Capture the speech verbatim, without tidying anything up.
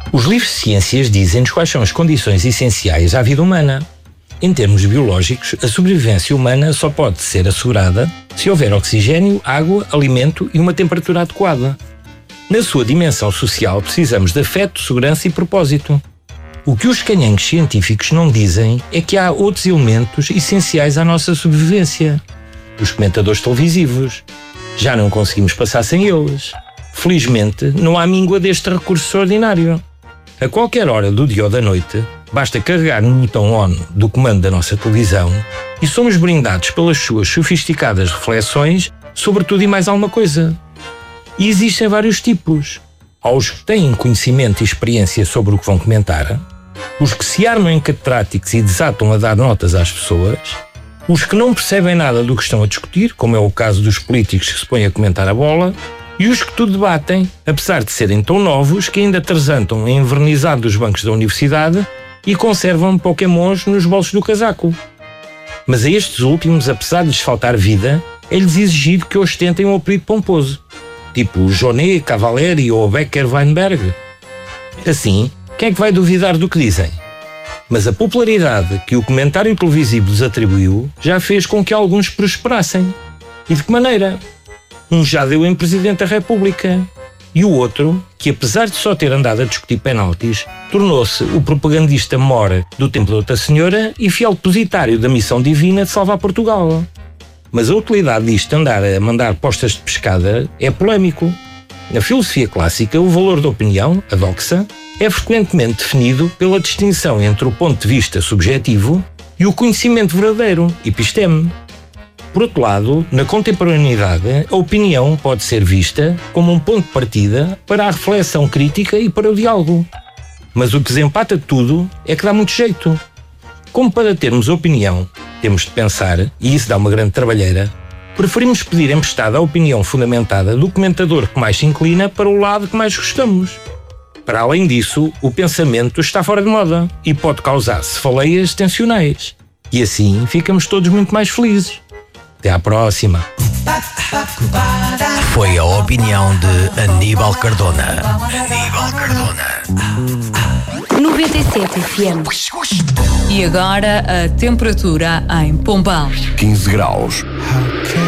Os livros de ciências dizem-nos quais são as condições essenciais à vida humana. Em termos biológicos, a sobrevivência humana só pode ser assegurada se houver oxigênio, água, alimento e uma temperatura adequada. Na sua dimensão social, precisamos de afeto, segurança e propósito. O que os canhangos científicos não dizem é que há outros elementos essenciais à nossa sobrevivência. Os comentadores televisivos. Já não conseguimos passar sem eles. Felizmente, não há míngua deste recurso extraordinário. A qualquer hora do dia ou da noite, basta carregar no botão ON do comando da nossa televisão e somos brindados pelas suas sofisticadas reflexões sobre tudo e mais alguma coisa. E existem vários tipos. Há os que têm conhecimento e experiência sobre o que vão comentar, os que se armam em catedráticos e desatam a dar notas às pessoas, os que não percebem nada do que estão a discutir, como é o caso dos políticos que se põem a comentar a bola, e os que tudo debatem, apesar de serem tão novos que ainda transantam em envernizado dos bancos da universidade e conservam pokémons nos bolsos do casaco. Mas a estes últimos, apesar de lhes faltar vida, é-lhes exigido que ostentem um apelido pomposo, tipo Jonet, Cavalieri ou Becker Weinberg. Assim, quem é que vai duvidar do que dizem? Mas a popularidade que o comentário televisivo lhes atribuiu já fez com que alguns prosperassem. E de que maneira? Um já deu em Presidente da República. E o outro, que apesar de só ter andado a discutir penaltis, tornou-se o propagandista mor do Templo de Outra Senhora e fiel depositário da missão divina de salvar Portugal. Mas a utilidade disto de andar a mandar postas de pescada é polémico. Na filosofia clássica, o valor da opinião, a doxa, é frequentemente definido pela distinção entre o ponto de vista subjetivo e o conhecimento verdadeiro, episteme. Por outro lado, na contemporaneidade, a opinião pode ser vista como um ponto de partida para a reflexão crítica e para o diálogo. Mas o que desempata tudo é que dá muito jeito. Como para termos opinião, temos de pensar, e isso dá uma grande trabalheira, preferimos pedir emprestada a opinião fundamentada do comentador que mais se inclina para o lado que mais gostamos. Para além disso, o pensamento está fora de moda e pode causar cefaleias tensionais. E assim ficamos todos muito mais felizes. Até à próxima. Foi a opinião de Aníbal Cardona. Aníbal Cardona. noventa e sete F M. E agora a temperatura em Pombal. quinze graus.